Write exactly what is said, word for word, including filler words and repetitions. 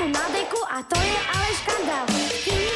na deku a to je ale škandál. Kým